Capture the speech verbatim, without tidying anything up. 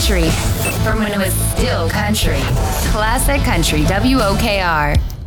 country from when it was still country. Classic Country, W O K R.